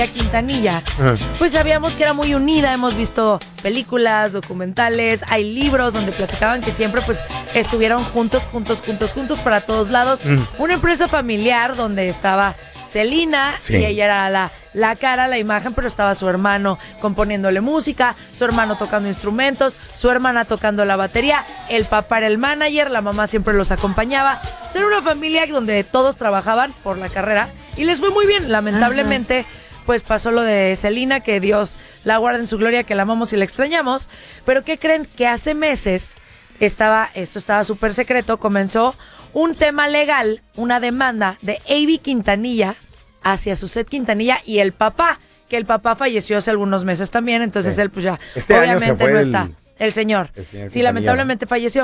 Quintanilla, pues sabíamos que era muy unida, hemos visto películas, documentales, hay libros donde platicaban que siempre pues estuvieron juntos para todos lados. Una empresa familiar donde estaba Selena, y ella era la cara, la imagen, pero estaba su hermano componiéndole música, su hermano tocando instrumentos, su hermana tocando la batería, el papá era el manager, la mamá siempre los acompañaba. Era una familia donde todos trabajaban por la carrera y les fue muy bien. Lamentablemente, pues pasó lo de Selena, que Dios la guarde en su gloria, que la amamos y la extrañamos. Pero ¿qué creen? Que hace meses esto estaba súper secreto, comenzó un tema legal, una demanda de Ivy Quintanilla hacia Suzette Quintanilla y el papá, que el papá falleció hace algunos meses también, entonces él pues ya obviamente no está. El señor sí, lamentablemente falleció.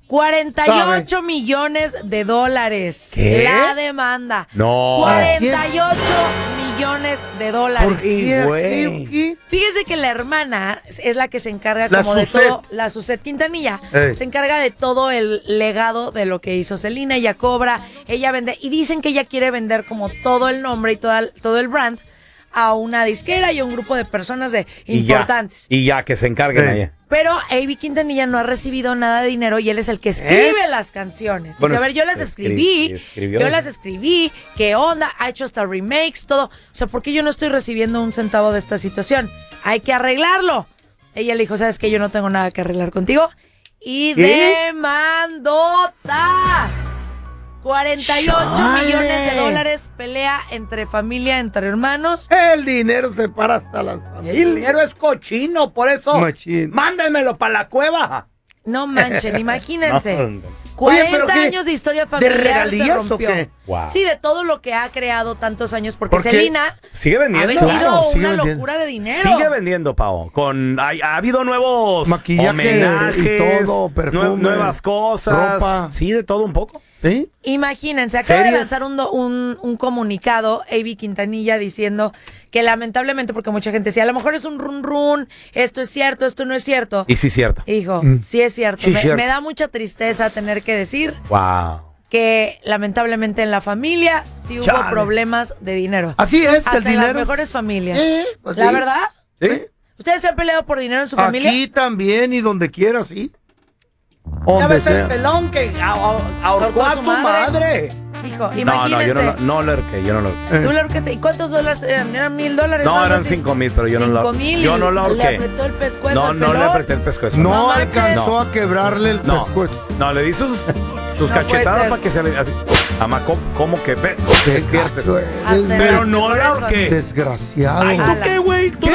48 millones de dólares. ¿Qué? La demanda. No. 48 millones de dólares. ¿Por qué, güey? Fíjese que la hermana es la que se encarga La como de Suzette. todo, la Suzette Quintanilla, se encarga de todo el legado de lo que hizo Selena. Ella cobra, ella vende, y dicen que ella quiere vender como todo el nombre y todo el brand a una disquera y a un grupo de personas importantes. Y ya, que se encarguen allá. Pero Ivy Quintanilla no ha recibido nada de dinero y él es el que escribe las canciones. Bueno, Dice, a ver, yo las escribí, ¿qué onda? Ha hecho hasta remakes, todo. O sea, ¿por qué yo no estoy recibiendo un centavo de esta situación? Hay que arreglarlo. Ella le dijo, ¿sabes qué? Yo no tengo nada que arreglar contigo. Y demandota. 48 millones de dólares, pelea entre familia, entre hermanos. El dinero se para hasta las familias. El dinero es cochino, por eso. Machín. Mándenmelo para la cueva. No manchen, imagínense. No. 40 Oye, ¿pero qué? años de historia familiar. ¿De regalías se rompió. o qué? Wow. Sí, de todo lo que ha creado tantos años, porque ¿Por qué? Selena Sigue ha vendiendo. vendido Claro, sigue una vendiendo. locura de dinero. Sigue vendiendo, Pao. Ha habido nuevos Maquillaje homenajes, y todo, perfume, nuevas cosas. ropa. Sí, de todo un poco. ¿Sí? Imagínense, acaba de ¿Series? lanzar un comunicado, Ivy Quintanilla, diciendo que lamentablemente, porque mucha gente decía, a lo mejor es un run, esto es cierto, esto no es cierto. Y sí, cierto. Y dijo, sí es cierto. Sí, cierto. Me da mucha tristeza tener que decir Wow. que lamentablemente en la familia sí hubo Chale. problemas de dinero. Así es, Hasta el en las dinero. mejores familias. Pues ¿La sí. verdad? ¿Sí? ¿Ustedes se han peleado por dinero en su familia? Aquí también y donde quiera, sí. Ya Donde ves el sea. pelón que ahorcó a su tu madre. madre. Hijo, No, imagínense. yo no lo ahorqué, yo no lo ahorqué. ¿Tú lo ahorcaste? ¿Y cuántos dólares eran? ¿Eran $1,000? No, algo eran así? 5,000, pero yo no lo 5,000. yo no lo Le ahorqué. apretó el pescuezo No, al no le pelón. apreté el pescuezo. No, No manches. alcanzó a quebrarle el No, pescuezo. no, le di sus No cachetadas puede para que se le así. Ama, ¿cómo que? Despiertes. Gacho, Hasta en Pero las no mejores la ahorqué. familias. Desgraciado. Ay, ¿tú qué, güey? Tú